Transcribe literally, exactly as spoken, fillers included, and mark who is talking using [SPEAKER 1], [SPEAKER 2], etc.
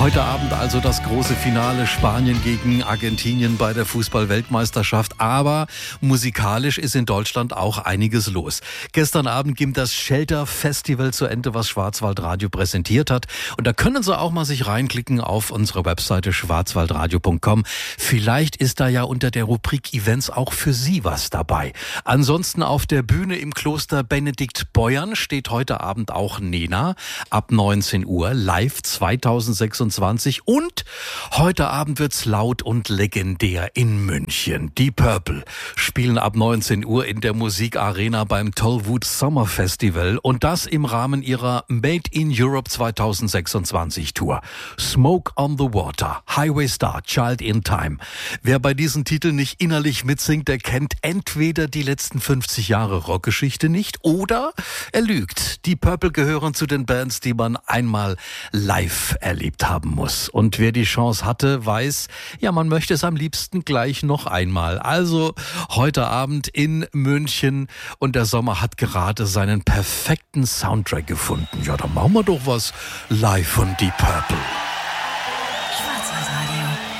[SPEAKER 1] Heute Abend also das große Finale Spanien gegen Argentinien bei der Fußball-Weltmeisterschaft. Aber musikalisch ist in Deutschland auch einiges los. Gestern Abend ging das Shelter Festival zu Ende, was Schwarzwaldradio präsentiert hat. Und da können Sie auch mal sich reinklicken auf unsere Webseite schwarzwaldradio punkt com. Vielleicht ist da ja unter der Rubrik Events auch für Sie was dabei. Ansonsten auf der Bühne im Kloster Benedikt Beuern steht heute Abend auch Nena ab neunzehn Uhr live zweitausendsechsundzwanzig. Und heute Abend wird's laut und legendär in München. Die Purple spielen ab neunzehn Uhr in der Musikarena beim Tollwood Summer Festival und das im Rahmen ihrer Made in Europe zweitausendsechsundzwanzig Tour. Smoke on the Water, Highway Star, Child in Time. Wer bei diesen Titeln nicht innerlich mitsingt, der kennt entweder die letzten fünfzig Jahre Rockgeschichte nicht oder er lügt. Die Purple gehören zu den Bands, die man einmal live erlebt haben muss. Und wer die Chance hatte, weiß, ja, man möchte es am liebsten gleich noch einmal. Also heute Abend in München und der Sommer hat gerade seinen perfekten Soundtrack gefunden. Ja, dann machen wir doch was live von Deep Purple.